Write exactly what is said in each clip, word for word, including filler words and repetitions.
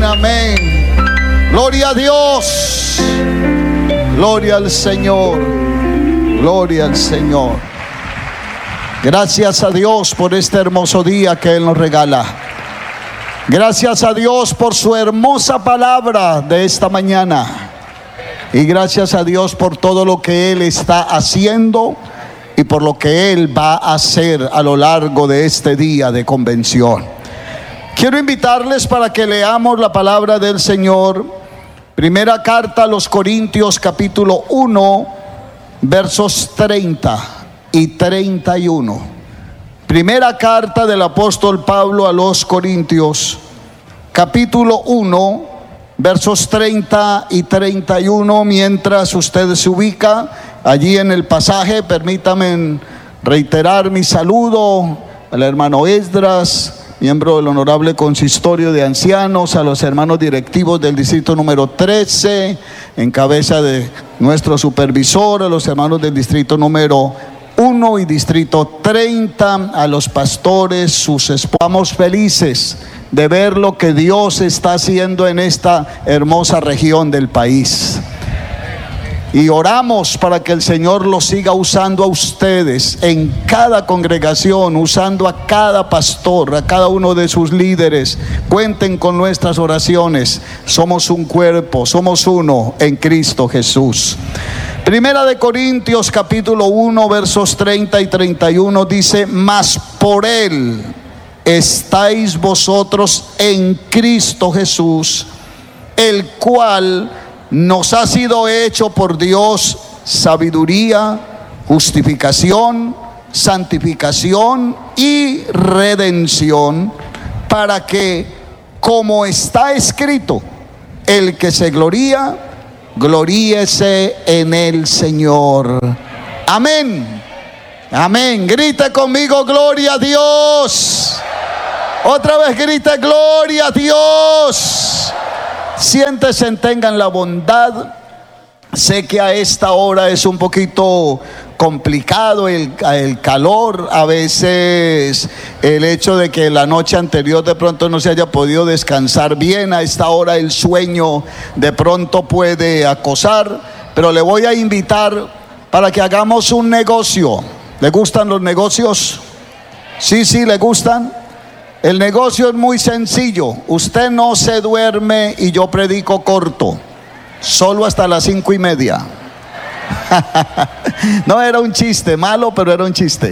amén. Gloria a Dios. Gloria al Señor. Gloria al Señor. Gracias a Dios por este hermoso día que Él nos regala. Gracias a Dios por su hermosa palabra de esta mañana. Y gracias a Dios por todo lo que Él está haciendo y por lo que Él va a hacer a lo largo de este día de convención. Quiero invitarles para que leamos la palabra del Señor. Primera carta a los Corintios, capítulo uno, versos treinta y treinta y uno. Primera carta del apóstol Pablo a los Corintios, capítulo uno, versos treinta y treinta y uno. Mientras usted se ubica allí en el pasaje, permítame reiterar mi saludo al hermano Esdras, miembro del honorable consistorio de ancianos, a los hermanos directivos del distrito número trece, en cabeza de nuestro supervisor, a los hermanos del distrito número uno y distrito treinta, a los pastores, sus esposas. Estamos felices de ver lo que Dios está haciendo en esta hermosa región del país. Y oramos para que el Señor los siga usando a ustedes en cada congregación, usando a cada pastor, a cada uno de sus líderes. Cuenten con nuestras oraciones. Somos un cuerpo, somos uno en Cristo Jesús. Primera de Corintios, capítulo uno, versos treinta y treinta y uno dice: mas por Él estáis vosotros en Cristo Jesús, el cual nos ha sido hecho por Dios sabiduría, justificación, santificación y redención, para que, como está escrito, el que se gloría, gloríese en el Señor. Amén. Amén. Grite conmigo: gloria a Dios. Otra vez grite: gloria a Dios. Siéntese, tengan la bondad. Sé que a esta hora es un poquito complicado el, el calor, a veces el hecho de que la noche anterior de pronto no se haya podido descansar bien, a esta hora el sueño de pronto puede acosar, pero le voy a invitar para que hagamos un negocio. ¿Le gustan los negocios? Sí, sí, ¿le gustan? El negocio es muy sencillo. Usted no se duerme y yo predico corto, solo hasta las cinco y media. No, era un chiste malo, pero era un chiste.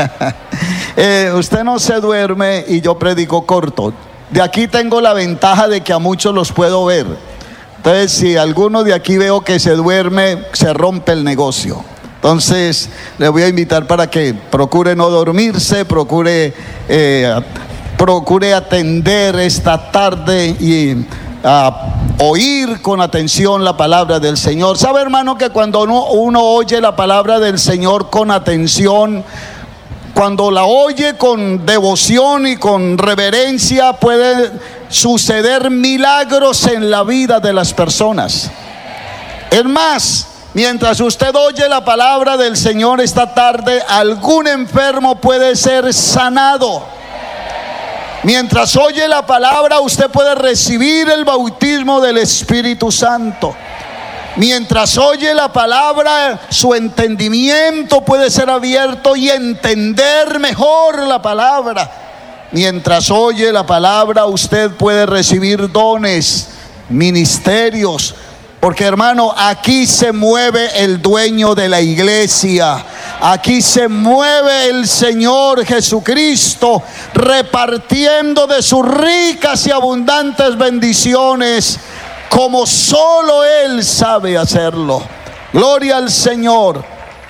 eh, usted no se duerme y yo predico corto. De aquí tengo la ventaja de que a muchos los puedo ver. Entonces, si alguno de aquí veo que se duerme, se rompe el negocio. Entonces, le voy a invitar para que procure no dormirse, procure eh, procure atender esta tarde y uh, oír con atención la palabra del Señor. ¿Sabe, hermano, que cuando uno, uno oye la palabra del Señor con atención, cuando la oye con devoción y con reverencia, puede suceder milagros en la vida de las personas? Es más, mientras usted oye la palabra del Señor esta tarde, algún enfermo puede ser sanado. Mientras oye la palabra, usted puede recibir el bautismo del Espíritu Santo. Mientras oye la palabra, su entendimiento puede ser abierto y entender mejor la palabra. Mientras oye la palabra, usted puede recibir dones, ministerios. Porque, hermano, aquí se mueve el dueño de la iglesia. Aquí se mueve el Señor Jesucristo, repartiendo de sus ricas y abundantes bendiciones, como solo Él sabe hacerlo. Gloria al Señor.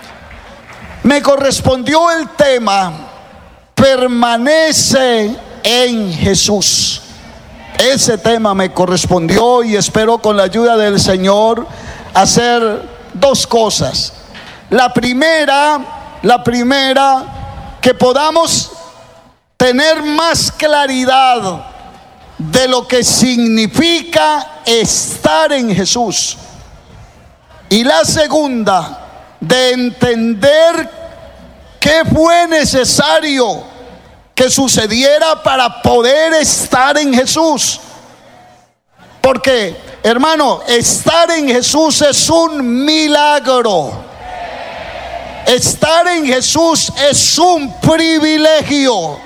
Me correspondió el tema: permanece en Jesús. Ese tema me correspondió y espero con la ayuda del Señor hacer dos cosas. La primera, la primera, que podamos tener más claridad de lo que significa estar en Jesús. Y la segunda, de entender qué fue necesario que sucediera para poder estar en Jesús. Porque, hermano, estar en Jesús es un milagro. Estar en Jesús es un privilegio.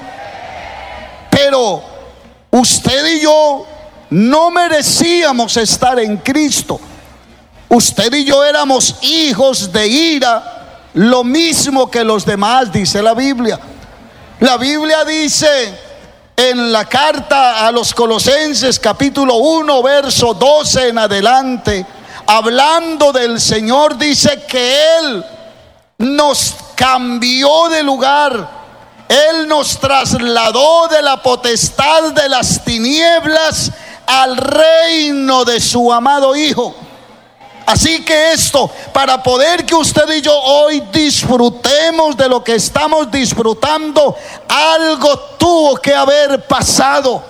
Pero usted y yo no merecíamos estar en Cristo. Usted y yo éramos hijos de ira, lo mismo que los demás, dice la Biblia. La Biblia dice en la carta a los Colosenses, capítulo uno, verso doce en adelante, hablando del Señor, dice que Él nos cambió de lugar. Él nos trasladó de la potestad de las tinieblas al reino de su amado Hijo. Así que esto, para poder que usted y yo hoy disfrutemos de lo que estamos disfrutando, algo tuvo que haber pasado.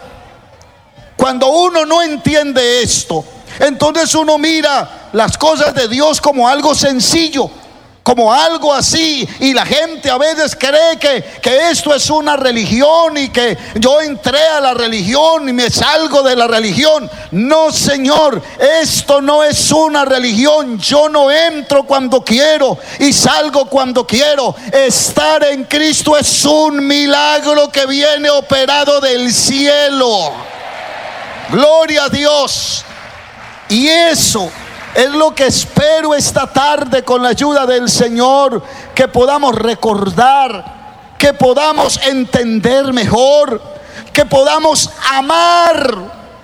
Cuando uno no entiende esto, entonces uno mira las cosas de Dios como algo sencillo, como algo así, y la gente a veces cree que, que esto es una religión y que yo entré a la religión y me salgo de la religión. No, señor, esto no es una religión. Yo no entro cuando quiero y salgo cuando quiero. Estar en Cristo es un milagro que viene operado del cielo. Gloria a Dios. Y eso es lo que espero esta tarde, con la ayuda del Señor, que podamos recordar, que podamos entender mejor, que podamos amar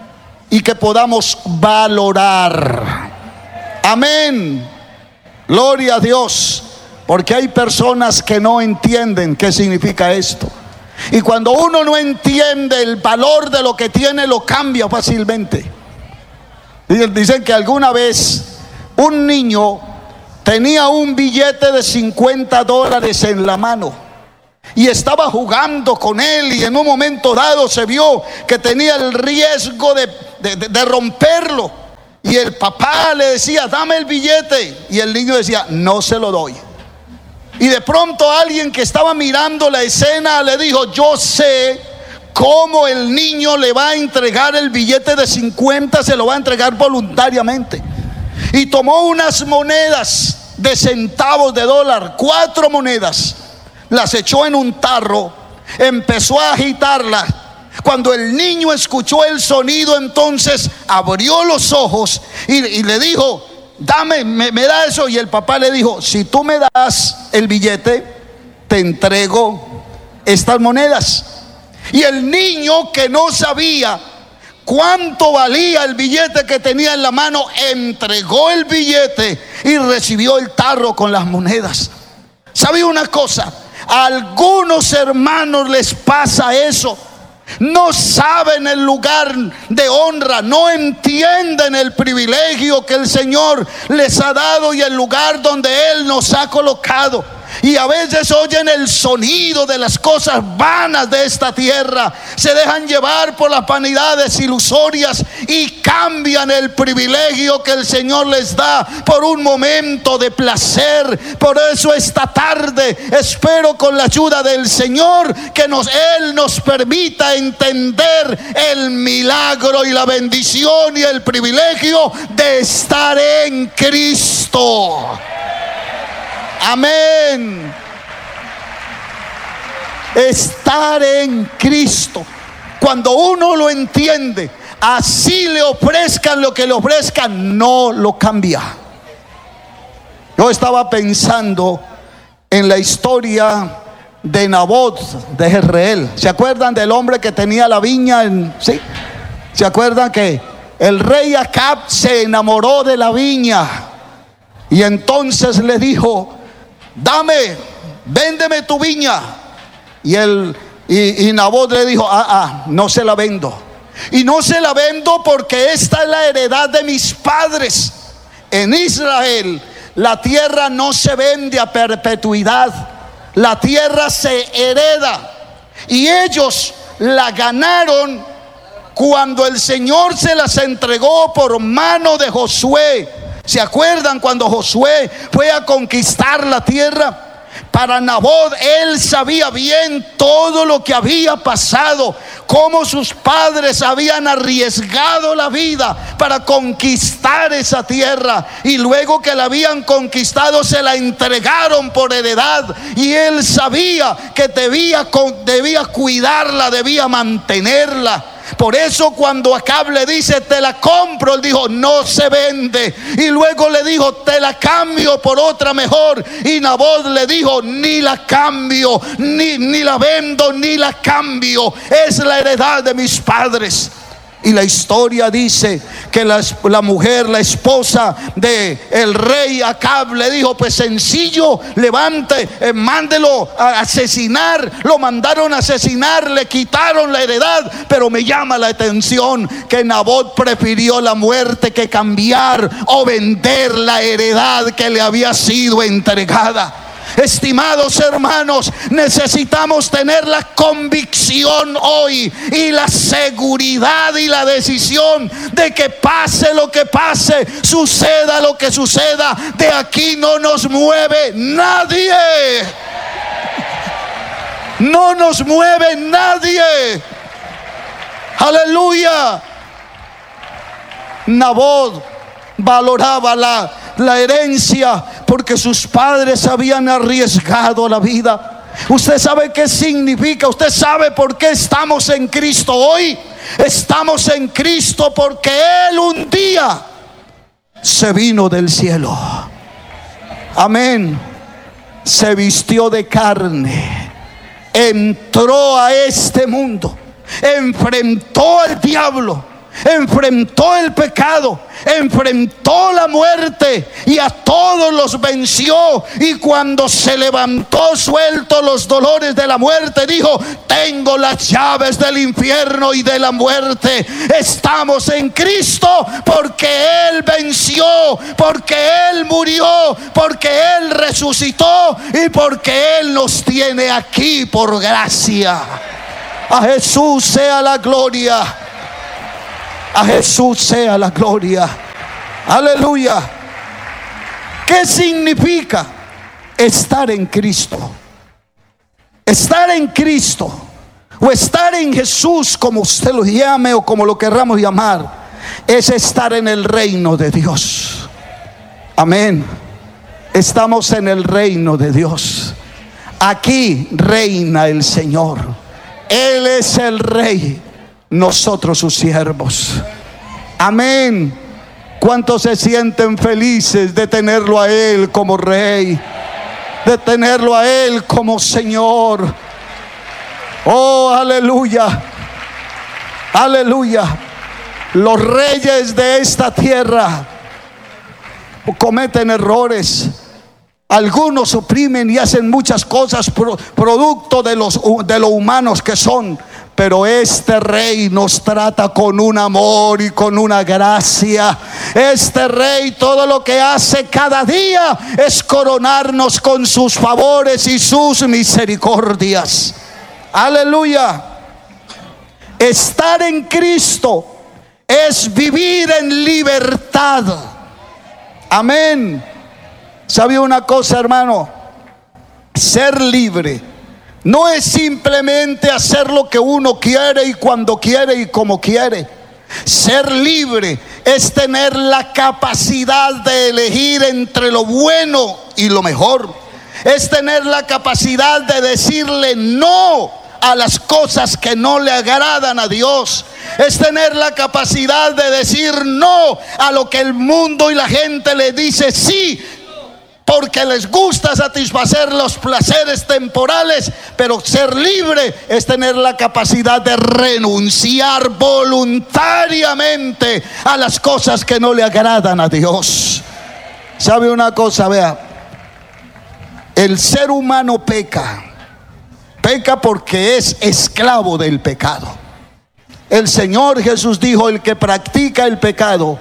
y que podamos valorar. Amén. Gloria a Dios. Porque hay personas que no entienden qué significa esto. Y cuando uno no entiende el valor de lo que tiene, lo cambia fácilmente. Dicen que alguna vez un niño tenía un billete de cincuenta dólares en la mano y estaba jugando con él, y en un momento dado se vio que tenía el riesgo de, de, de romperlo, y el papá le decía: dame el billete, y el niño decía: no se lo doy. Y de pronto alguien que estaba mirando la escena le dijo: yo sé cómo el niño le va a entregar el billete de cincuenta, se lo va a entregar voluntariamente. Y tomó unas monedas de centavos de dólar, cuatro monedas, las echó en un tarro, empezó a agitarlas. Cuando el niño escuchó el sonido, entonces abrió los ojos y, y le dijo: dame, me, me da eso. Y el papá le dijo: si tú me das el billete, te entrego estas monedas. Y el niño, que no sabía cuánto valía el billete que tenía en la mano, entregó el billete y recibió el tarro con las monedas. ¿Sabe una cosa? A algunos hermanos les pasa eso. No saben el lugar de honra, no entienden el privilegio que el Señor les ha dado y el lugar donde Él nos ha colocado. Y a veces oyen el sonido de las cosas vanas de esta tierra, se dejan llevar por las vanidades ilusorias y cambian el privilegio que el Señor les da por un momento de placer. Por eso esta tarde espero, con la ayuda del Señor, que nos, Él nos permita entender el milagro y la bendición y el privilegio de estar en Cristo. Amén. Estar en Cristo, cuando uno lo entiende, así le ofrezcan lo que le ofrezcan, no lo cambia. Yo estaba pensando en la historia de Nabot de Jezreel. ¿Se acuerdan del hombre que tenía la viña en, sí? ¿Se acuerdan que el rey Acab se enamoró de la viña y entonces le dijo: dame, véndeme tu viña? Y él y, y Nabot le dijo: ah, ah, no se la vendo. Y no se la vendo porque esta es la heredad de mis padres. En Israel la tierra no se vende a perpetuidad, la tierra se hereda. Y ellos la ganaron cuando el Señor se las entregó por mano de Josué. ¿Se acuerdan cuando Josué fue a conquistar la tierra? Para Nabot, él sabía bien todo lo que había pasado, cómo sus padres habían arriesgado la vida para conquistar esa tierra, y luego que la habían conquistado se la entregaron por heredad, y él sabía que debía, debía cuidarla, debía mantenerla. Por eso cuando Acab le dice te la compro, él dijo no se vende, y luego le dijo te la cambio por otra mejor, y Nabot le dijo ni la cambio, ni, ni la vendo, ni la cambio, es la heredad de mis padres. Y la historia dice que la, la mujer, la esposa de el rey Acab le dijo pues sencillo, levante, eh, mándelo a asesinar. Lo mandaron a asesinar, le quitaron la heredad, pero me llama la atención que Nabot prefirió la muerte que cambiar o vender la heredad que le había sido entregada. Estimados hermanos, necesitamos tener la convicción hoy y la seguridad y la decisión de que pase lo que pase, suceda lo que suceda, de aquí no nos mueve nadie. No nos mueve nadie. Aleluya. Nabot valoraba la, la herencia porque sus padres habían arriesgado la vida. Usted sabe qué significa, usted sabe por qué estamos en Cristo hoy. Estamos en Cristo porque Él un día se vino del cielo. Amén. Se vistió de carne, entró a este mundo, enfrentó al diablo, enfrentó el pecado, enfrentó la muerte y a todos los venció. Y cuando se levantó suelto los dolores de la muerte, dijo: tengo las llaves del infierno y de la muerte. Estamos en Cristo porque Él venció, porque Él murió, porque Él resucitó y porque Él nos tiene aquí por gracia. A Jesús sea la gloria. A Jesús sea la gloria. Aleluya. ¿Qué significa estar en Cristo? Estar en Cristo o estar en Jesús, como usted lo llame o como lo querramos llamar, es estar en el reino de Dios. Amén. Estamos en el reino de Dios. Aquí reina el Señor. Él es el Rey, nosotros sus siervos. Amén. ¿Cuántos se sienten felices de tenerlo a Él como Rey, de tenerlo a Él como Señor? Oh, aleluya, aleluya. Los reyes de esta tierra cometen errores. Algunos oprimen y hacen muchas cosas pro, producto de, los, de lo humanos que son. Pero este Rey nos trata con un amor y con una gracia. Este Rey todo lo que hace cada día es coronarnos con sus favores y sus misericordias. Aleluya. Estar en Cristo es vivir en libertad. Amén. ¿Sabe una cosa, hermano? Ser libre no es simplemente hacer lo que uno quiere y cuando quiere y como quiere. Ser libre es tener la capacidad de elegir entre lo bueno y lo mejor. Es tener la capacidad de decirle no a las cosas que no le agradan a Dios. Es tener la capacidad de decir no a lo que el mundo y la gente le dice sí, porque les gusta satisfacer los placeres temporales. Pero ser libre es tener la capacidad de renunciar voluntariamente a las cosas que no le agradan a Dios. ¿Sabe una cosa? Vea, el ser humano peca. Peca porque es esclavo del pecado. El Señor Jesús dijo: el que practica el pecado,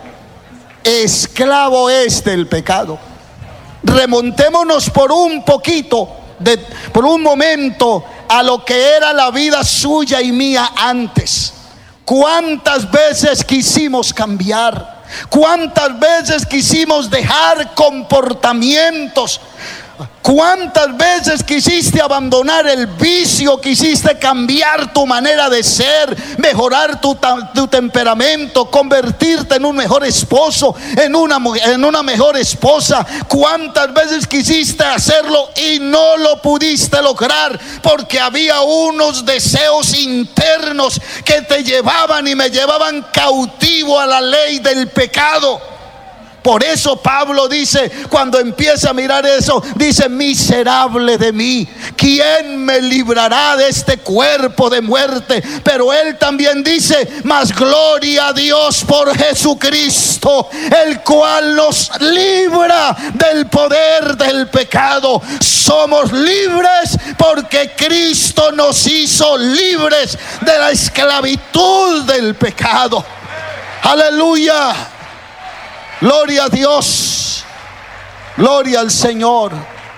esclavo es del pecado. Remontémonos por un poquito, de, por un momento, a lo que era la vida suya y mía antes. ¿Cuántas veces quisimos cambiar? ¿Cuántas veces quisimos dejar comportamientos ¿Cuántas veces quisiste abandonar el vicio? Quisiste cambiar tu manera de ser, mejorar tu, tu temperamento, convertirte en un mejor esposo, en una, en una mejor esposa. ¿Cuántas veces quisiste hacerlo y no lo pudiste lograr? Porque había unos deseos internos que te llevaban y me llevaban cautivo a la ley del pecado. Por eso Pablo dice, cuando empieza a mirar eso, dice: miserable de mí, ¿quién me librará de este cuerpo de muerte? Pero él también dice: mas gloria a Dios por Jesucristo, el cual nos libra del poder del pecado. Somos libres porque Cristo nos hizo libres de la esclavitud del pecado. Aleluya. Gloria a Dios, gloria al Señor.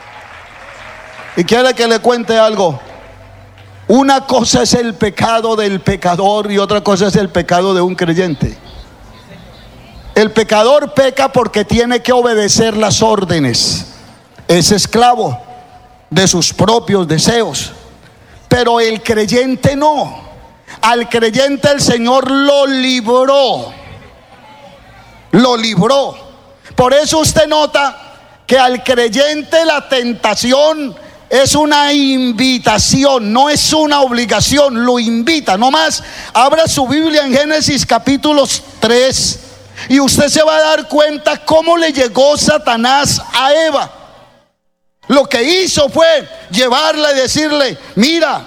Y quiere que le cuente algo. Una cosa es el pecado del pecador y otra cosa es el pecado de un creyente. El pecador peca porque tiene que obedecer las órdenes. Es esclavo de sus propios deseos. Pero el creyente no. Al creyente el Señor lo libró. Lo libró. Por eso usted nota que al creyente la tentación es una invitación, no es una obligación, lo invita. No más, abra su Biblia en Génesis capítulo tres y usted se va a dar cuenta cómo le llegó Satanás a Eva. Lo que hizo fue llevarla y decirle: mira,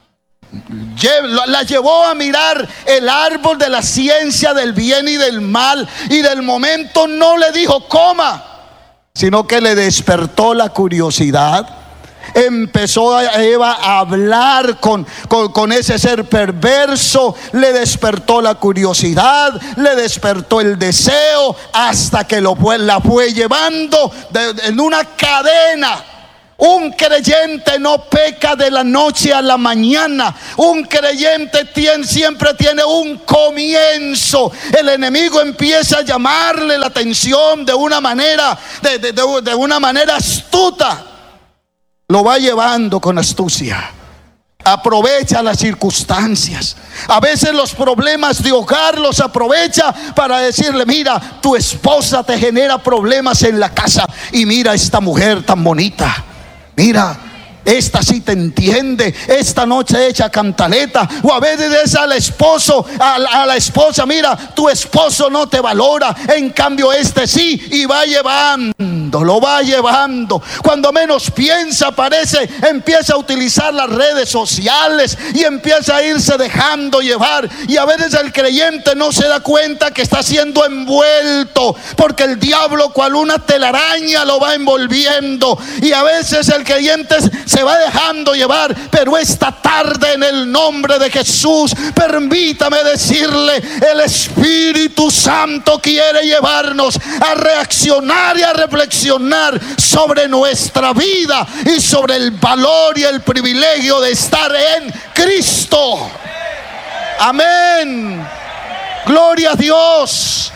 la llevó a mirar el árbol de la ciencia del bien y del mal, y del momento no le dijo coma, sino que le despertó la curiosidad. Empezó a Eva a hablar con, con, con ese ser perverso, le despertó la curiosidad, le despertó el deseo, hasta que lo fue, la fue llevando de, en una cadena. Un creyente no peca de la noche a la mañana. Un creyente tiene, siempre tiene un comienzo. El enemigo empieza a llamarle la atención de una manera, de, de, de, de una manera astuta. Lo va llevando con astucia. Aprovecha las circunstancias. A veces los problemas de hogar los aprovecha para decirle: mira, tu esposa te genera problemas en la casa, y mira esta mujer tan bonita. Mira, esta sí te entiende, esta noche echa cantaleta. O a veces es al esposo, a la, a la esposa: mira, tu esposo no te valora, en cambio este sí. Y va llevando, lo va llevando. Cuando menos piensa, parece, empieza a utilizar las redes sociales y empieza a irse dejando llevar. Y a veces el creyente no se da cuenta que está siendo envuelto, porque el diablo cual una telaraña lo va envolviendo. Y a veces el creyente se va dejando llevar. Pero esta tarde, en el nombre de Jesús, permítame decirle: el Espíritu Santo quiere llevarnos a reaccionar y a reflexionar sobre nuestra vida y sobre el valor y el privilegio de estar en Cristo. Amén. Gloria a Dios.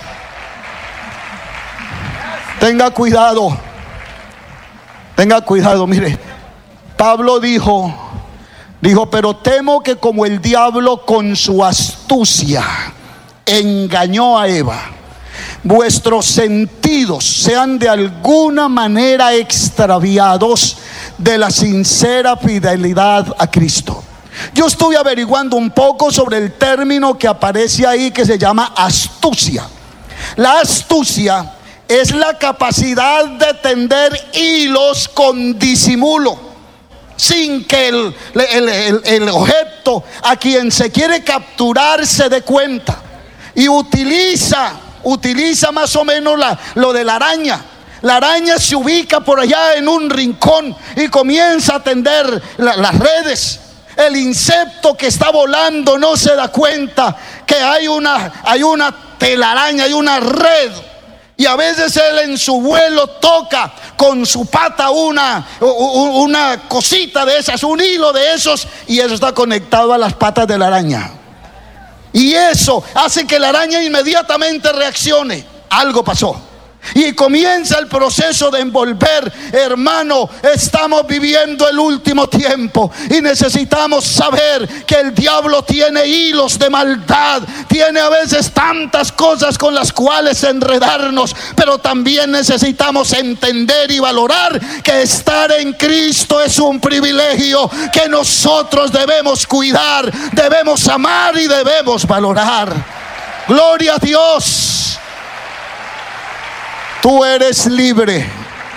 Tenga cuidado. Tenga cuidado, mire. Pablo dijo, dijo, pero temo que como el diablo con su astucia engañó a Eva, vuestros sentidos sean de alguna manera extraviados de la sincera fidelidad a Cristo. Yo estuve averiguando un poco sobre el término que aparece ahí, que se llama astucia. La astucia es la capacidad de tender hilos con disimulo, sin que el, el, el, el objeto a quien se quiere capturar se dé cuenta. Y utiliza, utiliza más o menos la, lo de la araña. La araña se ubica por allá en un rincón y comienza a tender la, las redes. El insecto que está volando no se da cuenta que hay una, hay una telaraña, hay una red. Y a veces él en su vuelo toca con su pata una, una cosita de esas, un hilo de esos, y eso está conectado a las patas de la araña. Y eso hace que la araña inmediatamente reaccione. Algo pasó. Y comienza el proceso de envolver. Hermano, estamos viviendo el último tiempo y necesitamos saber que el diablo tiene hilos de maldad, tiene a veces tantas cosas con las cuales enredarnos, pero también necesitamos entender y valorar que estar en Cristo es un privilegio que nosotros debemos cuidar, debemos amar y debemos valorar. Gloria a Dios. Tú eres libre,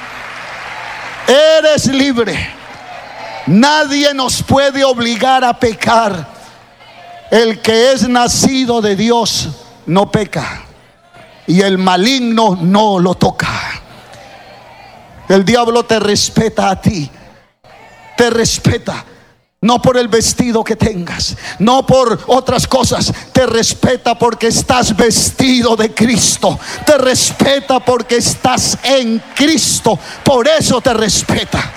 eres libre. Nadie nos puede obligar a pecar. El que es nacido de Dios no peca, y el maligno no lo toca. El diablo te respeta a ti, te respeta. No por el vestido que tengas, no por otras cosas. Te respeta porque estás vestido de Cristo. Te respeta porque estás en Cristo. Por eso te respeta.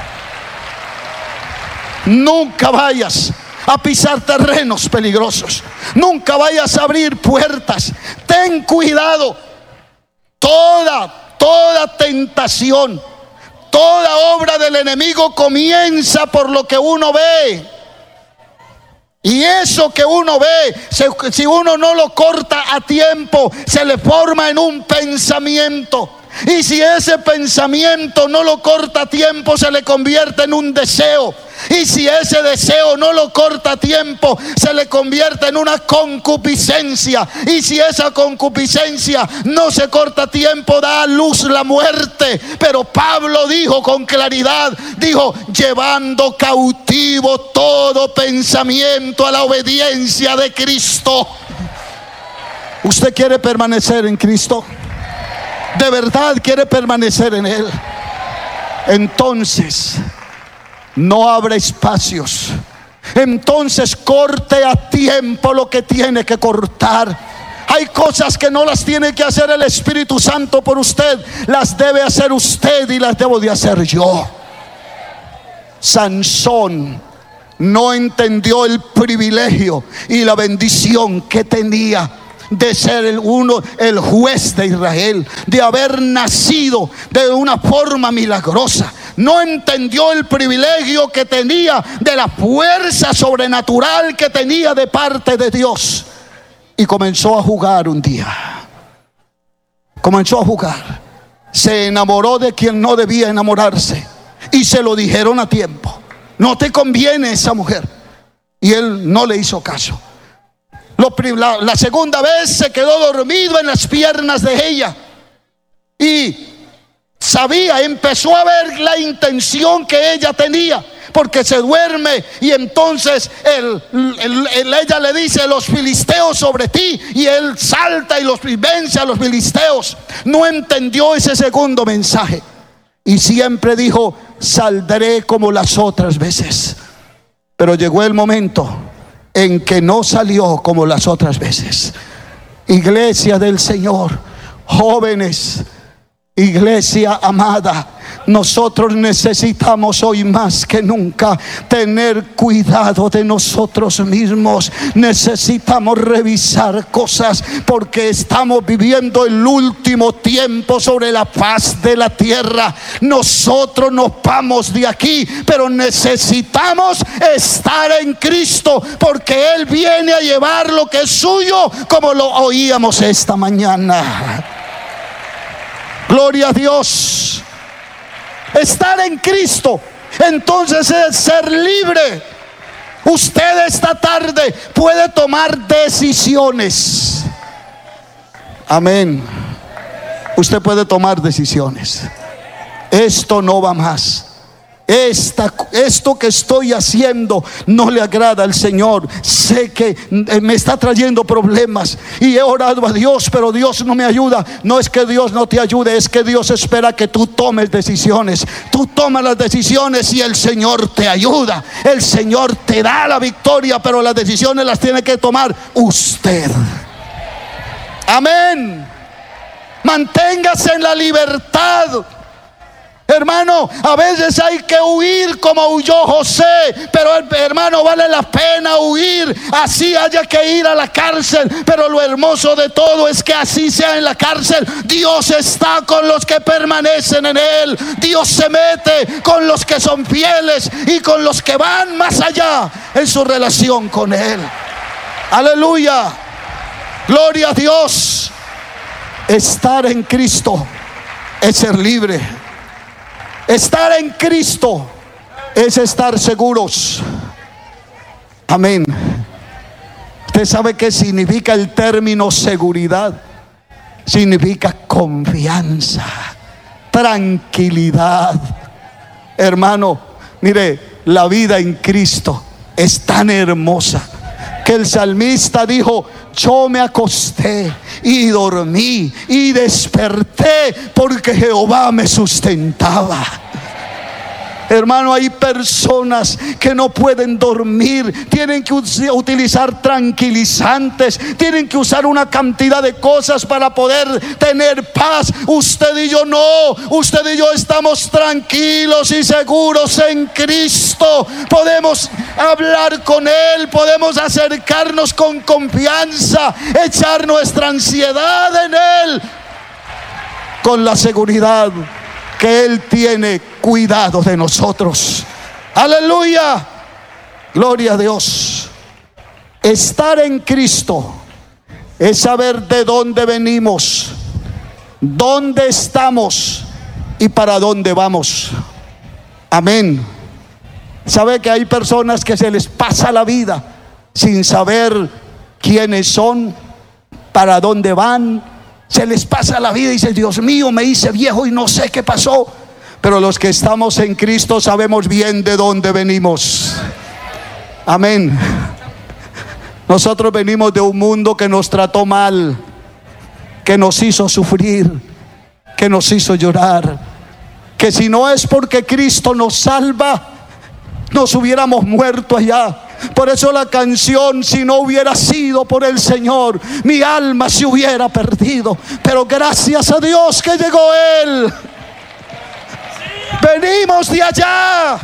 Nunca vayas a pisar terrenos peligrosos. Nunca vayas a abrir puertas. Ten cuidado. Toda, toda tentación, toda obra del enemigo comienza por lo que uno ve. Y eso que uno ve, si uno no lo corta a tiempo, se le forma en un pensamiento. Y si ese pensamiento no lo corta a tiempo, se le convierte en un deseo. Y si ese deseo no lo corta a tiempo, se le convierte en una concupiscencia. Y si esa concupiscencia no se corta a tiempo, da a luz la muerte. Pero Pablo dijo con claridad, dijo, llevando cautivo todo pensamiento a la obediencia de Cristo. ¿Usted quiere permanecer en Cristo? ¿De verdad quiere permanecer en Él? Entonces no abra espacios. Entonces corte a tiempo lo que tiene que cortar. Hay cosas que no las tiene que hacer el Espíritu Santo por usted, las debe hacer usted y las debo de hacer yo. Sansón no entendió el privilegio y la bendición que tenía de ser el uno, el juez de Israel, de haber nacido de una forma milagrosa. No entendió el privilegio que tenía de la fuerza sobrenatural que tenía de parte de Dios. Y comenzó a jugar un día. Comenzó a jugar. Se enamoró de quien no debía enamorarse. Y se lo dijeron a tiempo. No te conviene esa mujer. Y él no le hizo caso. La, la segunda vez se quedó dormido en las piernas de ella. Y sabía, empezó a ver la intención que ella tenía, porque se duerme y entonces el, el, el, ella le dice: los filisteos sobre ti, y él salta y los vence a los filisteos. No entendió ese segundo mensaje y siempre dijo: saldré como las otras veces. Pero llegó el momento en que no salió como las otras veces. Iglesia del Señor, jóvenes, iglesia amada, nosotros necesitamos hoy más que nunca tener cuidado de nosotros mismos. Necesitamos revisar cosas, porque estamos viviendo el último tiempo sobre la faz de la tierra. Nosotros nos vamos de aquí, pero necesitamos estar en Cristo, porque Él viene a llevar lo que es suyo, como lo oíamos esta mañana. Gloria a Dios. Estar en Cristo, entonces, es ser libre. Usted esta tarde puede tomar decisiones. Amén. Usted puede tomar decisiones. Esto no va más. Esta, esto que estoy haciendo no le agrada al Señor. Sé que me está trayendo problemas y he orado a Dios, pero Dios no me ayuda. No es que Dios no te ayude, es que Dios espera que tú tomes decisiones. Tú tomas las decisiones y el Señor te ayuda. El Señor te da la victoria, pero las decisiones las tiene que tomar usted. Amén. Manténgase en la libertad. Hermano, a veces hay que huir como huyó José, pero hermano, vale la pena huir, así haya que ir a la cárcel. Pero lo hermoso de todo es que así sea en la cárcel, Dios está con los que permanecen en Él. Dios se mete con los que son fieles y con los que van más allá en su relación con Él. Aleluya, gloria a Dios. Estar en Cristo es ser libre. Estar en Cristo es estar seguros. Amén. ¿Usted sabe qué significa el término seguridad? Significa confianza, tranquilidad. Hermano, mire, la vida en Cristo es tan hermosa que el salmista dijo: yo me acosté y dormí y desperté porque Jehová me sustentaba. Hermano, hay personas que no pueden dormir, tienen que utilizar tranquilizantes, tienen que usar una cantidad de cosas para poder tener paz. Usted y yo no, usted y yo estamos tranquilos y seguros en Cristo. Podemos hablar con Él, podemos acercarnos con confianza, echar nuestra ansiedad en Él, con la seguridad que Él tiene cuidado de nosotros. Aleluya, gloria a Dios. Estar en Cristo es saber de dónde venimos, dónde estamos y para dónde vamos. Amén. Sabe que hay personas que se les pasa la vida sin saber quiénes son, para dónde van. Se les pasa la vida y dice: Dios mío, me hice viejo y no sé qué pasó. Pero los que estamos en Cristo sabemos bien de dónde venimos. Amén. Nosotros venimos de un mundo que nos trató mal, que nos hizo sufrir, que nos hizo llorar, que si no es porque Cristo nos salva, nos hubiéramos muerto allá. Por eso la canción: si no hubiera sido por el Señor, mi alma se hubiera perdido. Pero gracias a Dios que llegó Él. Venimos de allá.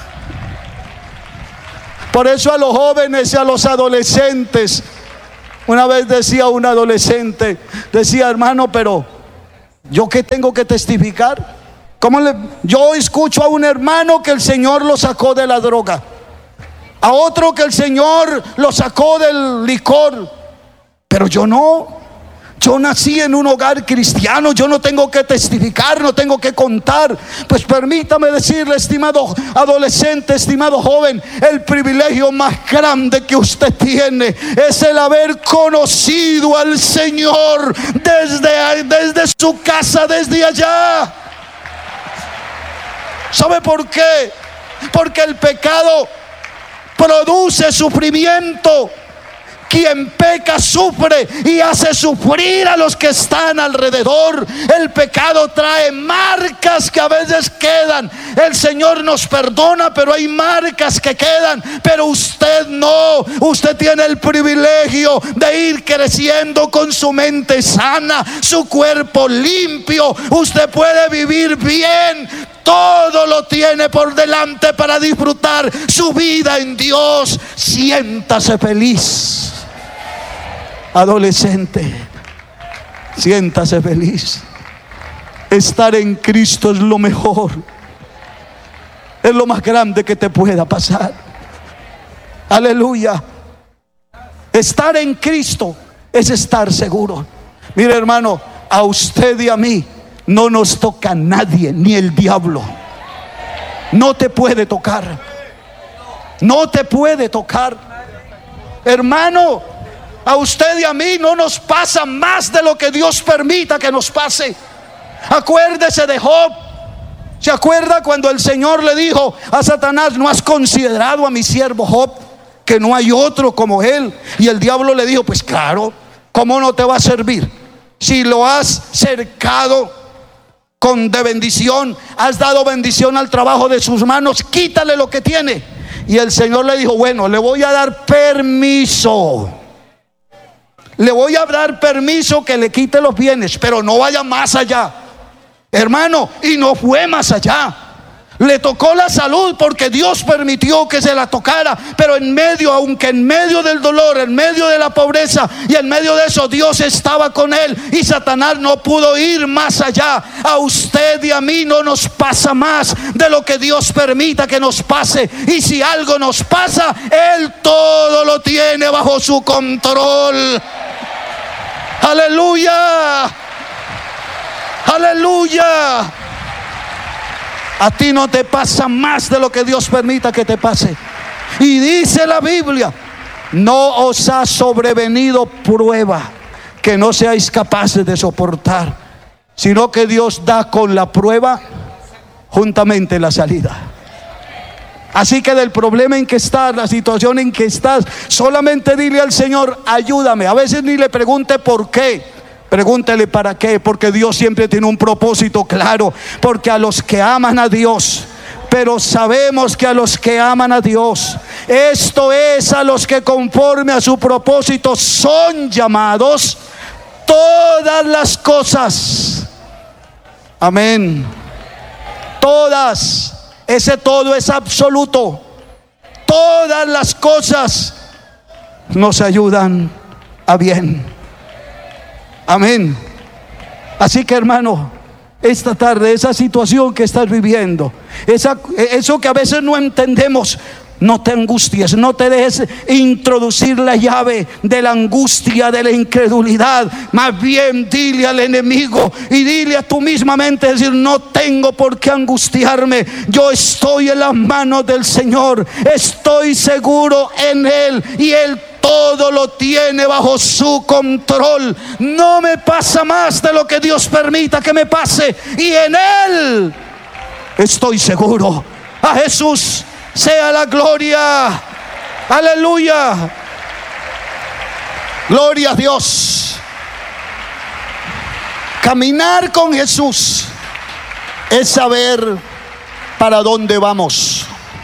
Por eso a los jóvenes y a los adolescentes, una vez decía un adolescente, decía: hermano, pero ¿yo qué tengo que testificar? ¿Cómo le? Yo escucho a un hermano que el Señor lo sacó de la droga, a otro que el Señor lo sacó del licor, pero yo no. Yo nací en un hogar cristiano, yo no tengo que testificar, no tengo que contar. Pues permítame decirle, estimado adolescente, estimado joven, el privilegio más grande que usted tiene es el haber conocido al Señor desde, desde su casa, desde allá. ¿Sabe por qué? Porque el pecado produce sufrimiento. Quien peca sufre y hace sufrir a los que están alrededor. El pecado trae marcas que a veces quedan. El Señor nos perdona, pero hay marcas que quedan. Pero usted no. Usted tiene el privilegio de ir creciendo con su mente sana, su cuerpo limpio. Usted puede vivir bien. Todo lo tiene por delante para disfrutar su vida en Dios. Siéntase feliz. Adolescente, siéntase feliz. Estar en Cristo es lo mejor. Es lo más grande que te pueda pasar. Aleluya. Estar en Cristo es estar seguro. Mire, hermano, a usted y a mí no nos toca nadie, ni el diablo. No te puede tocar. No te puede tocar. Hermano, a usted y a mí no nos pasa más de lo que Dios permita que nos pase. Acuérdese de Job. ¿Se acuerda cuando el Señor le dijo a Satanás: ¿no has considerado a mi siervo Job, que no hay otro como él? Y el diablo le dijo: pues claro, ¿cómo no te va a servir? Si lo has cercado con de bendición, has dado bendición al trabajo de sus manos, quítale lo que tiene. Y el Señor le dijo: bueno, le voy a dar permiso. Le voy a dar permiso que le quite los bienes, pero no vaya más allá. Hermano, y no fue más allá. Le tocó la salud porque Dios permitió que se la tocara, pero en medio, aunque en medio del dolor, en medio de la pobreza y en medio de eso, Dios estaba con él y Satanás no pudo ir más allá. A usted y a mí no nos pasa más de lo que Dios permita que nos pase, y si algo nos pasa, Él todo lo tiene bajo su control. Aleluya, aleluya. A ti no te pasa más de lo que Dios permita que te pase. Y dice la Biblia: no os ha sobrevenido prueba que no seáis capaces de soportar, sino que Dios da con la prueba juntamente la salida. Así que del problema en que estás, la situación en que estás, solamente dile al Señor: ayúdame. A veces ni le pregunte por qué, pregúntele para qué, porque Dios siempre tiene un propósito claro. Porque a los que aman a Dios, pero sabemos que a los que aman a Dios, esto es, a los que conforme a su propósito son llamados, todas las cosas, amén, todas, ese todo es absoluto, todas las cosas nos ayudan a bien. Amén. Así que, hermano, esta tarde, esa situación que estás viviendo, esa, eso que a veces no entendemos, no te angusties, no te dejes introducir la llave de la angustia, de la incredulidad. Más bien dile al enemigo y dile a tu misma mente, decir: no tengo por qué angustiarme, yo estoy en las manos del Señor, estoy seguro en Él y Él todo lo tiene bajo su control. No me pasa más de lo que Dios permita que me pase, y en Él estoy seguro. A Jesús sea la gloria. Aleluya. Gloria a Dios. Caminar con Jesús es saber para dónde vamos.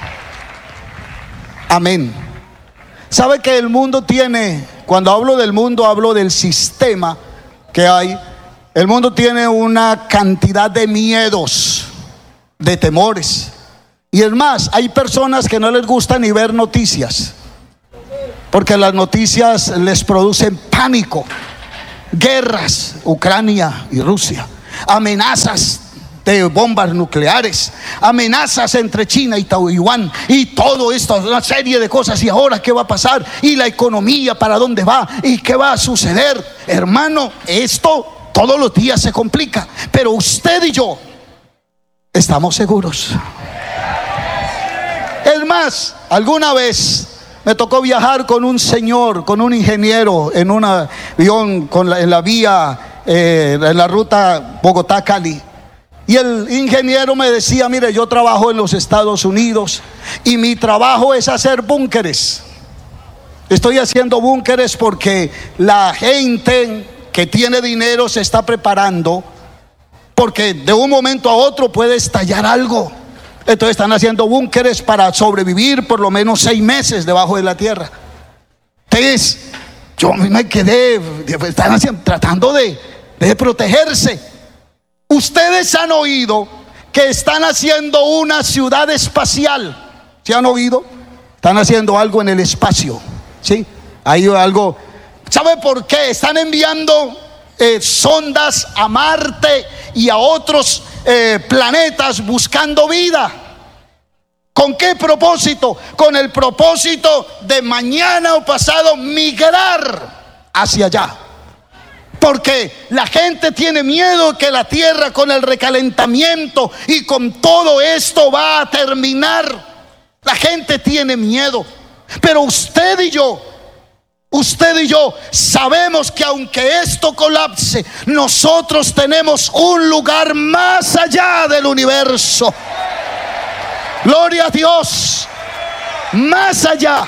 Amén. ¿Sabe que el mundo tiene, cuando hablo del mundo, hablo del sistema que hay? El mundo tiene una cantidad de miedos, de temores. Y es más, hay personas que no les gusta ni ver noticias, porque las noticias les producen pánico. Guerras, Ucrania y Rusia, amenazas de bombas nucleares, amenazas entre China y Taiwán, y todo esto, una serie de cosas. Y ahora, ¿qué va a pasar? Y la economía, ¿para dónde va? ¿Y qué va a suceder? Hermano, esto todos los días se complica, pero usted y yo estamos seguros. Es más, alguna vez me tocó viajar con un señor, con un ingeniero, en un avión con la, en la vía, eh, en la ruta Bogotá-Cali. Y el ingeniero me decía: mire, yo trabajo en los Estados Unidos y mi trabajo es hacer búnkeres. Estoy haciendo búnkeres porque la gente que tiene dinero se está preparando, porque de un momento a otro puede estallar algo. Entonces están haciendo búnkeres para sobrevivir por lo menos seis meses debajo de la tierra. Entonces yo me quedé, están haciendo, tratando de, de protegerse. Ustedes han oído que están haciendo una ciudad espacial. ¿Se han oído? Están haciendo algo en el espacio, ¿sí? Hay algo. ¿Sabe por qué? Están enviando eh, sondas a Marte y a otros eh, planetas buscando vida. ¿Con qué propósito? Con el propósito de mañana o pasado migrar hacia allá. Porque la gente tiene miedo que la tierra, con el recalentamiento y con todo esto, va a terminar. La gente tiene miedo. Pero usted y yo, usted y yo sabemos que aunque esto colapse, nosotros tenemos un lugar más allá del universo. Gloria a Dios. Más allá.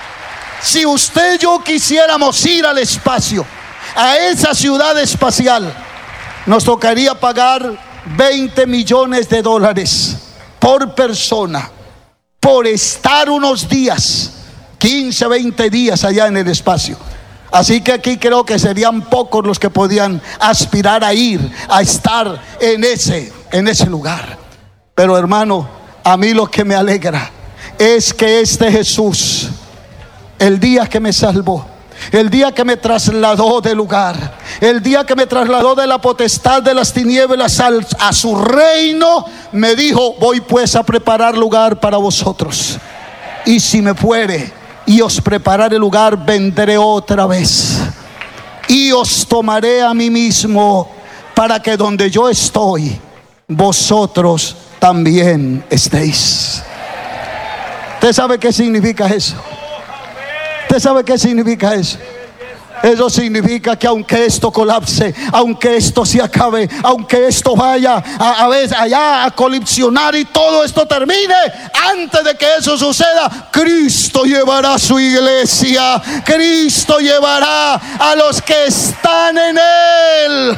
Si usted y yo quisiéramos ir al espacio, a esa ciudad espacial, nos tocaría pagar veinte millones de dólares por persona por estar unos días, quince, veinte días allá en el espacio. Así que aquí creo que serían pocos los que podían aspirar a ir, a estar en ese, en ese lugar. Pero hermano, A mí lo que me alegra es que este Jesús, el día que me salvó, el día que me trasladó del lugar, el día que me trasladó de la potestad de las tinieblas al, a su reino, me dijo: voy pues a preparar lugar para vosotros. Y si me fuere y os prepararé lugar, vendré otra vez y os tomaré a mí mismo, para que donde yo estoy, vosotros también estéis. ¿Usted sabe qué significa eso? ¿Usted sabe qué significa eso? Eso significa que aunque esto colapse, aunque esto se acabe, aunque esto vaya a, a veces allá a colapsionar y todo esto termine, antes de que eso suceda, Cristo llevará a su iglesia. Cristo llevará a los que están en Él.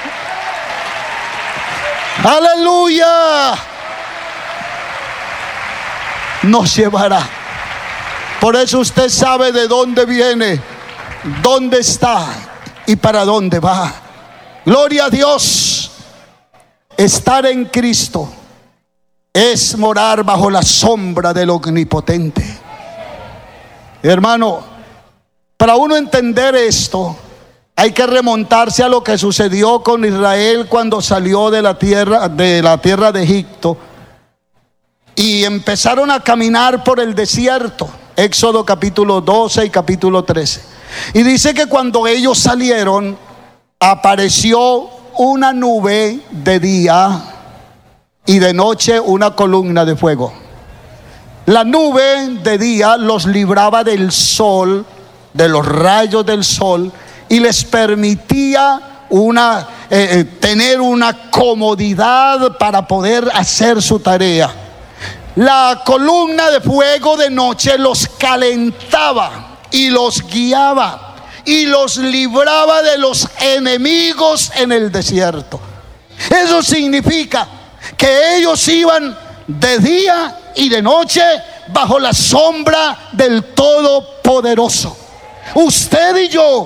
Aleluya. Nos llevará. Por eso usted sabe de dónde viene, dónde está y para dónde va. Gloria a Dios. Estar en Cristo es morar bajo la sombra del Omnipotente. Hermano, para uno entender esto, hay que remontarse a lo que sucedió con Israel cuando salió de la tierra de la tierra de Egipto y empezaron a caminar por el desierto. Éxodo capítulo doce y capítulo trece. Y dice que cuando ellos salieron, apareció una nube de día y de noche una columna de fuego. La nube de día los libraba del sol, de los rayos del sol, y les permitía una, eh, eh, tener una comodidad para poder hacer su tarea. La columna de fuego de noche los calentaba y los guiaba y los libraba de los enemigos en el desierto. Eso significa que ellos iban de día y de noche bajo la sombra del Todopoderoso. Usted y yo,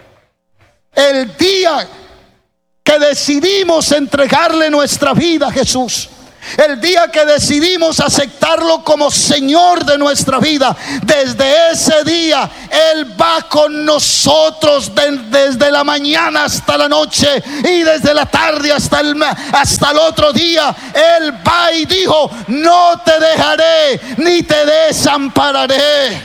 el día que decidimos entregarle nuestra vida a Jesús, el día que decidimos aceptarlo como Señor de nuestra vida, desde ese día Él va con nosotros de, desde la mañana hasta la noche y desde la tarde hasta el, hasta el otro día. Él va y dijo: no te dejaré ni te desampararé.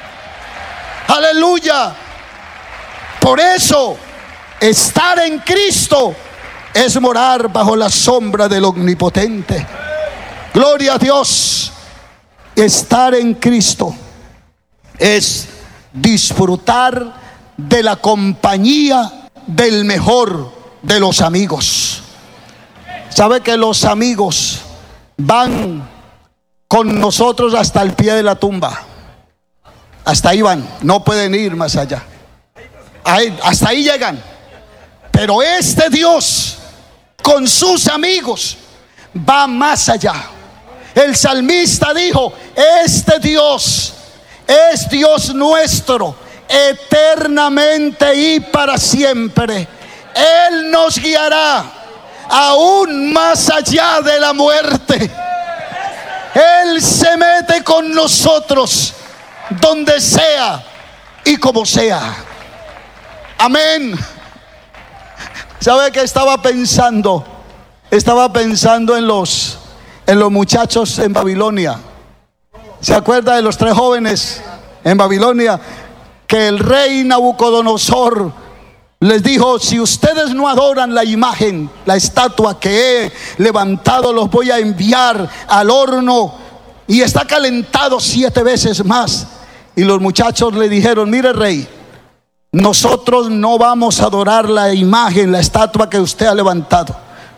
Aleluya. Por eso, estar en Cristo es morar bajo la sombra del Omnipotente. Gloria a Dios. Estar en Cristo es disfrutar de la compañía del mejor de los amigos. ¿Sabe que los amigos van con nosotros hasta el pie de la tumba? Hasta ahí van, no pueden ir más allá. Ahí, hasta ahí llegan. Pero este Dios con sus amigos va más allá. El salmista dijo: este Dios es Dios nuestro eternamente y para siempre. Él nos guiará aún más allá de la muerte. Él se mete con nosotros donde sea y como sea. Amén. ¿Sabe qué estaba pensando? Estaba pensando en los, en los muchachos en Babilonia. ¿Se acuerda de los tres jóvenes en Babilonia? Que el rey Nabucodonosor les dijo: si ustedes no adoran la imagen, la estatua que he levantado, los voy a enviar al horno y está calentado siete veces más. Y los muchachos le dijeron: mire, rey, nosotros no vamos a adorar la imagen, la estatua que usted ha levantado.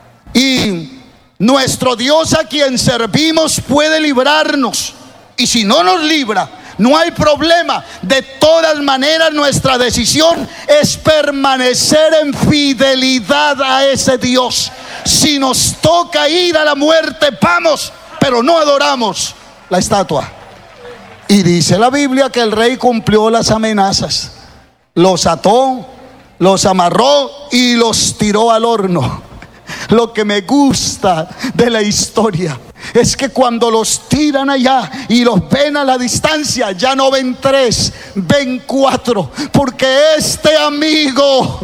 Y nuestro Dios a quien servimos puede librarnos. Y si no nos libra, no hay problema. De todas maneras, nuestra decisión es permanecer en fidelidad a ese Dios. Si nos toca ir a la muerte, vamos, pero no adoramos la estatua. Y dice la Biblia que el rey cumplió las amenazas. Los ató, los amarró y los tiró al horno. Lo que me gusta de la historia es que cuando los tiran allá y los ven a la distancia, ya no ven tres, ven cuatro, porque este amigo,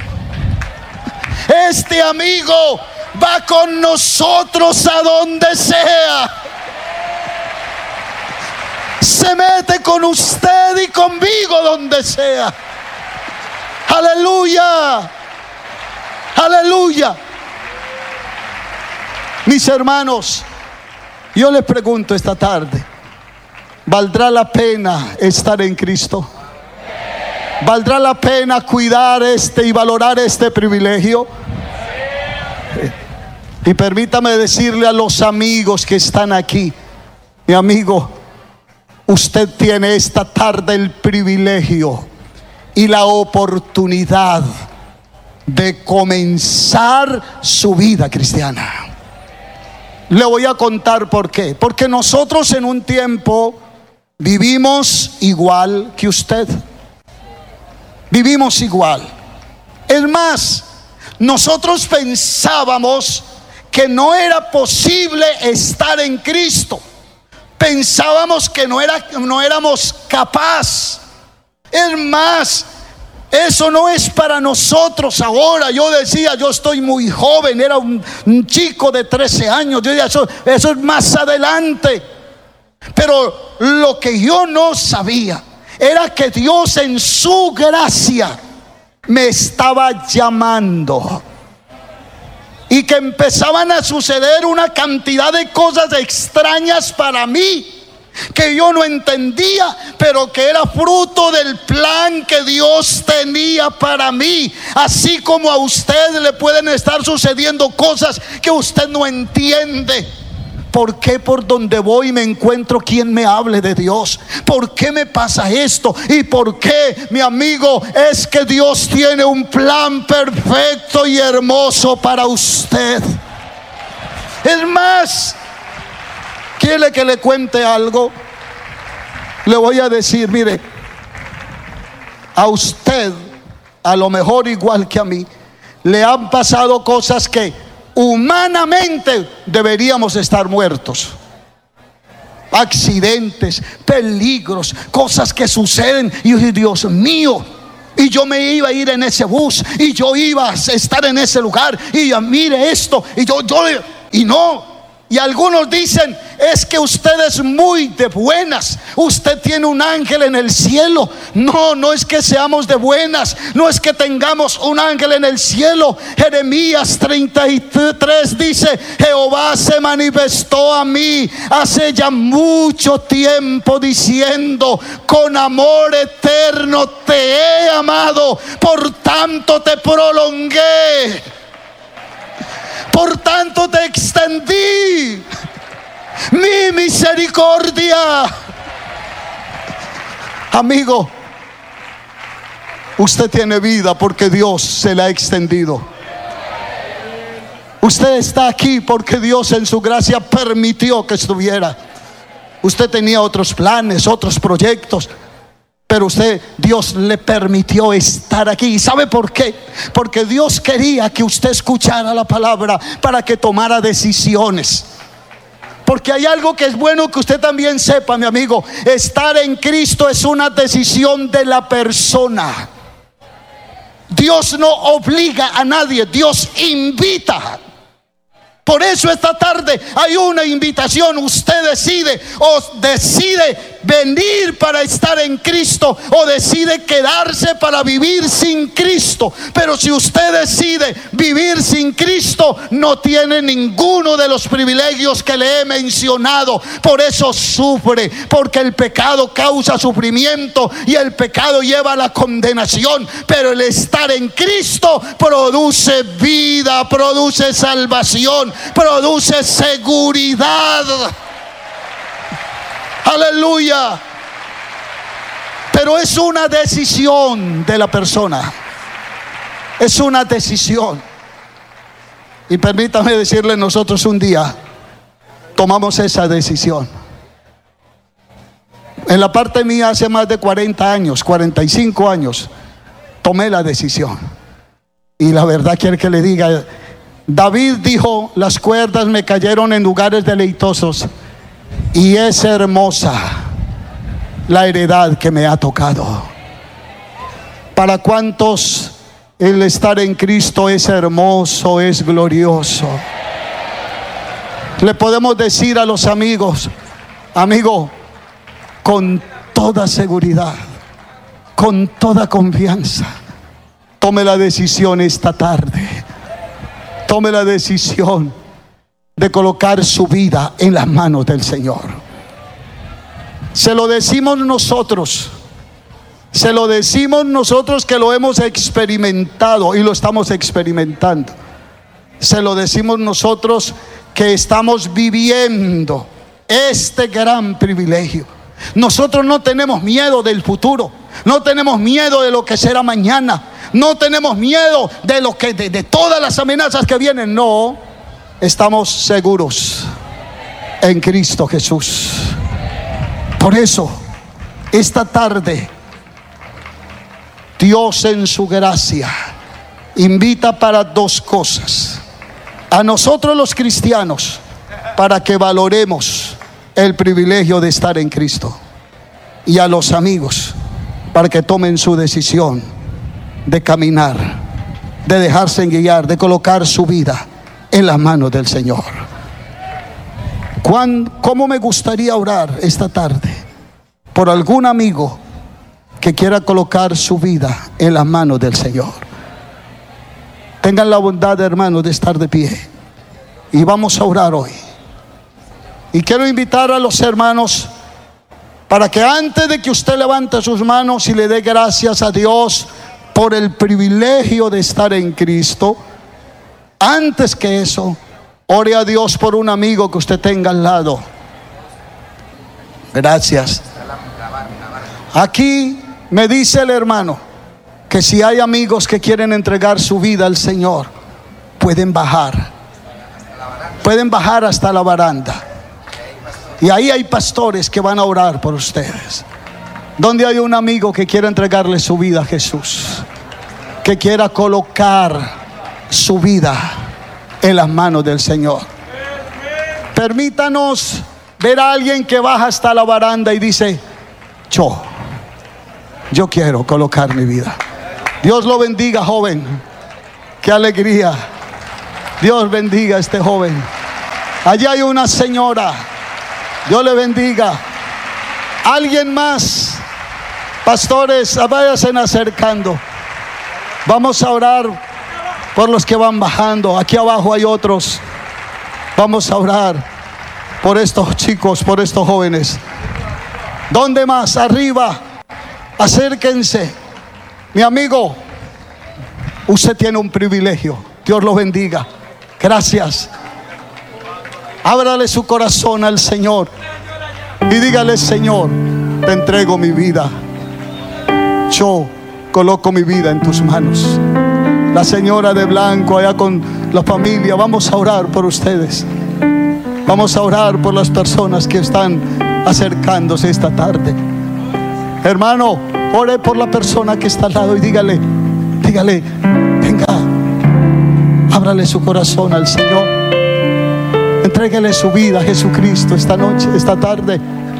este amigo va con nosotros a donde sea. Se mete con usted y conmigo donde sea. Aleluya, aleluya. Mis hermanos, yo les pregunto esta tarde, ¿valdrá la pena estar en Cristo? ¿Valdrá la pena cuidar este y valorar este privilegio? Y permítame decirle a los amigos que están aquí, mi amigo, usted tiene esta tarde el privilegio y la oportunidad de comenzar su vida cristiana. Le voy a contar por qué. Porque nosotros en un tiempo vivimos igual que usted. Vivimos igual. Es más, nosotros pensábamos que no era posible estar en Cristo. Pensábamos que no, era, no éramos capaces. Es más, eso no es para nosotros ahora. Yo decía, yo estoy muy joven, era un, un chico de trece años. Yo decía, eso, eso es más adelante. Pero lo que yo no sabía era que Dios en su gracia me estaba llamando. Y que empezaban a suceder una cantidad de cosas extrañas para mí, que yo no entendía, pero que era fruto del plan que Dios tenía para mí. Así como a usted le pueden estar sucediendo cosas que usted no entiende. ¿Por qué por donde voy me encuentro quien me hable de Dios? ¿Por qué me pasa esto? ¿Y por qué, mi amigo? Es que Dios tiene un plan perfecto y hermoso para usted. Es más, ¿quiere que le cuente algo? Le voy a decir, mire, a usted, a lo mejor igual que a mí, le han pasado cosas que humanamente deberíamos estar muertos. Accidentes, peligros, cosas que suceden. Y yo dije, Dios mío, y yo me iba a ir en ese bus, y yo iba a estar en ese lugar, y ya mire esto, y yo, yo y no. Y algunos dicen, es que usted es muy de buenas, usted tiene un ángel en el cielo. No, no es que seamos de buenas, no es que tengamos un ángel en el cielo. Jeremías treinta y tres dice, Jehová se manifestó a mí hace ya mucho tiempo diciendo, con amor eterno te he amado, por tanto te prolongué, por tanto te extendí mi misericordia. Amigo, usted tiene vida porque Dios se la ha extendido. Usted está aquí porque Dios en su gracia permitió que estuviera. Usted tenía otros planes, otros proyectos, pero usted, Dios le permitió estar aquí. ¿Y sabe por qué? Porque Dios quería que usted escuchara la palabra para que tomara decisiones. Porque hay algo que es bueno que usted también sepa, mi amigo. Estar en Cristo es una decisión de la persona. Dios no obliga a nadie, Dios invita. Por eso esta tarde hay una invitación. Usted decide, o decide venir para estar en Cristo, o decide quedarse para vivir sin Cristo. Pero si usted decide vivir sin Cristo, no tiene ninguno de los privilegios que le he mencionado. Por eso sufre, porque el pecado causa sufrimiento y el pecado lleva a la condenación. Pero el estar en Cristo produce vida, produce salvación, produce seguridad. Aleluya. Pero es una decisión de la persona. Es una decisión. Y permítame decirle, nosotros un día tomamos esa decisión. En la parte mía, hace más de cuarenta años, cuarenta y cinco años, tomé la decisión. Y la verdad quiero que le diga, David dijo: las cuerdas me cayeron en lugares deleitosos, y es hermosa la heredad que me ha tocado. ¿Para cuántos el estar en Cristo es hermoso, es glorioso? Le podemos decir a los amigos: amigo, con toda seguridad, con toda confianza, tome la decisión esta tarde. Tome la decisión de colocar su vida en las manos del Señor. Se lo decimos nosotros. Se lo decimos nosotros que lo hemos experimentado y lo estamos experimentando. Se lo decimos nosotros que estamos viviendo este gran privilegio. Nosotros no tenemos miedo del futuro. No tenemos miedo de lo que será mañana. No tenemos miedo de lo que de, de todas las amenazas que vienen. No, estamos seguros en Cristo Jesús. Por eso, esta tarde, Dios en su gracia invita para dos cosas: a nosotros los cristianos, para que valoremos el privilegio de estar en Cristo, y a los amigos, para que tomen su decisión de caminar, de dejarse guiar, de colocar su vida en las manos del Señor. ¿Cuán, ¿Cómo me gustaría orar esta tarde por algún amigo que quiera colocar su vida en las manos del Señor? Tengan la bondad, hermanos, de estar de pie y vamos a orar hoy. Y quiero invitar a los hermanos para que antes de que usted levante sus manos y le dé gracias a Dios por el privilegio de estar en Cristo, antes que eso, ore a Dios por un amigo que usted tenga al lado. Gracias. Aquí me dice el hermano que si hay amigos que quieren entregar su vida al Señor, pueden bajar. Pueden bajar hasta la baranda. Y ahí hay pastores que van a orar por ustedes. Donde hay un amigo que quiera entregarle su vida a Jesús, que quiera colocar su vida en las manos del Señor. Permítanos ver a alguien que baja hasta la baranda y dice: yo, yo quiero colocar mi vida. Dios lo bendiga, joven. Qué alegría. Dios bendiga a este joven. Allí hay una señora. Dios le bendiga. Alguien más. Pastores, váyanse acercando. Vamos a orar por los que van bajando. Aquí abajo hay otros. Vamos a orar por estos chicos, por estos jóvenes. ¿Dónde más? Arriba. Acérquense. Mi amigo, usted tiene un privilegio. Dios lo bendiga. Gracias. Ábrale su corazón al Señor y dígale: Señor, te entrego mi vida. Yo coloco mi vida en tus manos. La señora de blanco allá con la familia, vamos a orar por ustedes. Vamos a orar por las personas que están acercándose esta tarde. Hermano, ore por la persona que está al lado y dígale, dígale, venga, ábrale su corazón al Señor. Entréguele su vida a Jesucristo esta noche, esta tarde.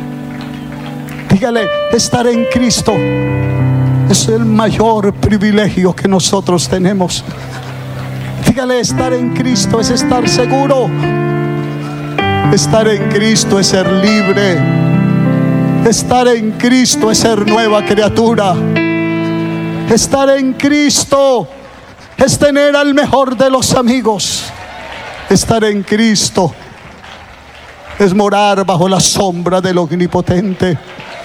Dígale: estar en Cristo es el mayor privilegio que nosotros tenemos. Dígale: estar en Cristo es estar seguro. Estar en Cristo es ser libre. Estar en Cristo es ser nueva criatura. Estar en Cristo es tener al mejor de los amigos. Estar en Cristo es morar bajo la sombra del Omnipotente.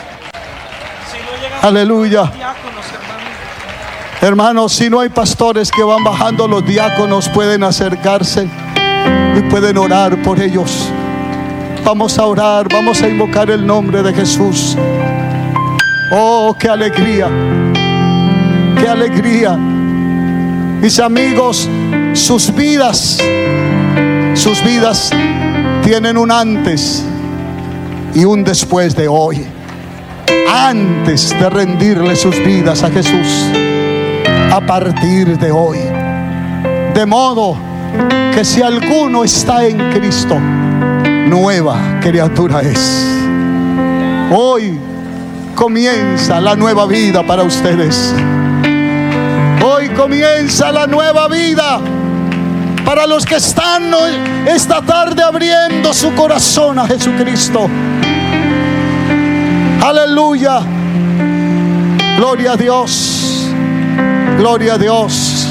Aleluya. Hermanos, si no hay pastores que van bajando, los diáconos pueden acercarse y pueden orar por ellos. Vamos a orar, vamos a invocar el nombre de Jesús. Oh, qué alegría, qué alegría. Mis amigos, sus vidas, sus vidas tienen un antes y un después de hoy. Antes de rendirle sus vidas a Jesús, a partir de hoy. De modo que si alguno está en Cristo, nueva criatura es. Hoy comienza la nueva vida para ustedes. Hoy comienza la nueva vida para los que están esta tarde abriendo su corazón a Jesucristo. Aleluya. Gloria a Dios. Gloria a Dios.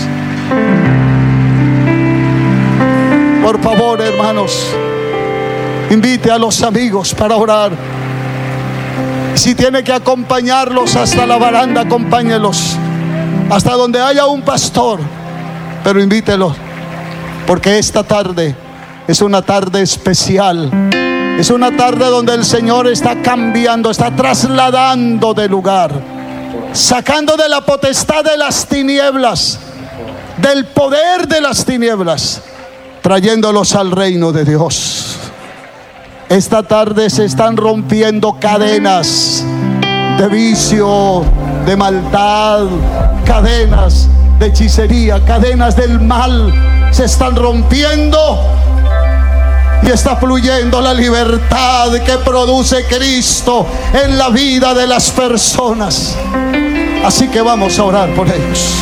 Por favor, hermanos, invite a los amigos para orar. Si tiene que acompañarlos hasta la baranda, acompáñelos. Hasta donde haya un pastor, pero invítelos. Porque esta tarde es una tarde especial. Es una tarde donde el Señor está cambiando, está trasladando de lugar, sacando de la potestad de las tinieblas, del poder de las tinieblas, trayéndolos al reino de Dios. Esta tarde se están rompiendo cadenas de vicio, de maldad, cadenas de hechicería, cadenas del mal. Se están rompiendo y está fluyendo la libertad que produce Cristo en la vida de las personas. Así que vamos a orar por ellos.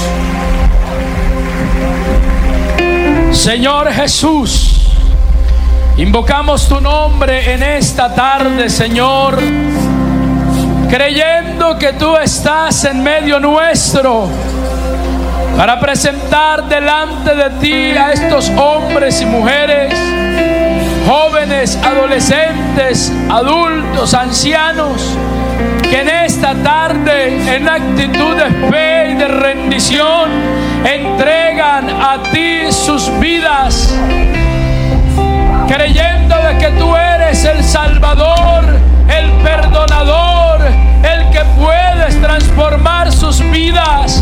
Señor Jesús, invocamos tu nombre en esta tarde, Señor, creyendo que tú estás en medio nuestro, para presentar delante de ti a estos hombres y mujeres, jóvenes, adolescentes, adultos, ancianos, que en esta tarde, en actitud de fe y de rendición, entregan a ti sus vidas, creyendo de que tú eres el Salvador, el perdonador, el que puedes transformar sus vidas.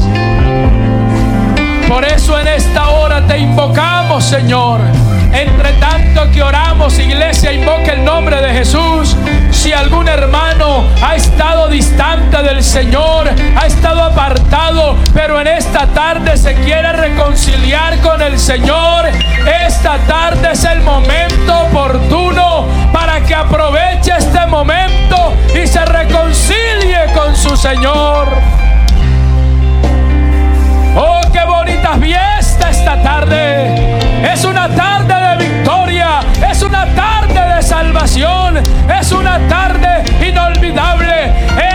Por eso en esta hora te invocamos, Señor. Entre tanto que oramos, iglesia, invoca el nombre de Jesús. Si algún hermano ha estado distante del Señor, ha estado apartado, pero en esta tarde se quiere reconciliar con el Señor, esta tarde es el momento oportuno para que aproveche este momento y se reconcilie con su Señor. Oh, qué bonita fiesta esta tarde. Es una tarde de victoria, es una tarde de salvación, es una tarde inolvidable.